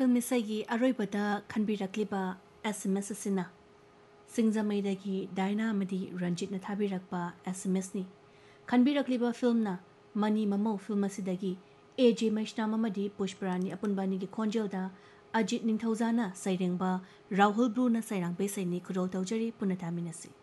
Film इसगी अरोइबदा खनबिरक्लिबा SMS असिना सिंगजमैदगी Diana अमदी Ranjit थाबिरक्पा SMS नि खनबिरक्लिबा फिल्मना मनी ममौ फिल्म असिदगी AJ मैष्णाम अमदी पुष्परानी अपुनबानी की खोंजेलदा अजित निंथौजाना सैरेंबा राहुल ब्रूना सैरांग बेसैनी खुदौ तौजरी पुनतामिनसी।